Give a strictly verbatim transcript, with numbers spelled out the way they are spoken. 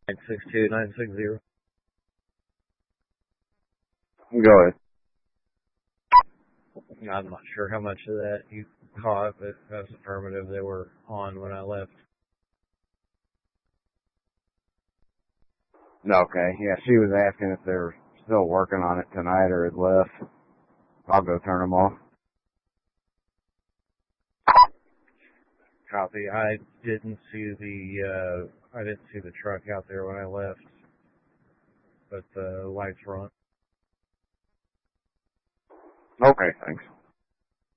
nine six two nine six zero. Go ahead. I'm not sure how much of that you caught, but that's affirmative. They were on when I left. Okay, yeah, she was asking if they were still working on it tonight or had left. I'll go turn them off. Copy. I didn't see the uh, I didn't see the truck out there when I left, but the lights were on. Okay, thanks.